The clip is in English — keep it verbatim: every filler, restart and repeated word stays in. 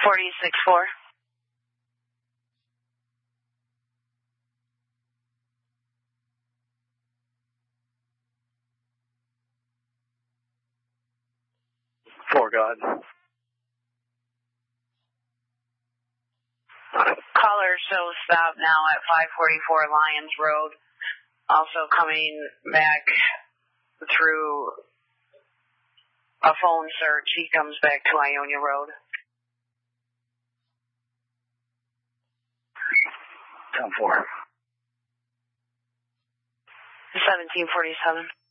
forty-six four. For God. Caller shows stop now at five forty-four Lyons Road. Also coming back through a phone search, he comes back to Ionia Road. ten four. seventeen forty-seven.